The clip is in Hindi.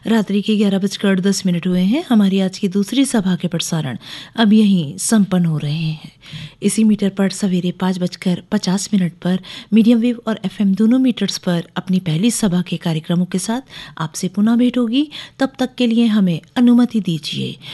रात्रि के 11:10 हुए हैं। हमारी आज की दूसरी सभा के प्रसारण अब यहीं संपन्न हो रहे हैं। इसी मीटर पर सवेरे 5:50 पर मीडियम वेव और FM दोनों मीटर्स पर अपनी पहली सभा के कार्यक्रमों के साथ आपसे पुनः भेंट होगी। तब तक के लिए हमें अनुमति दीजिए।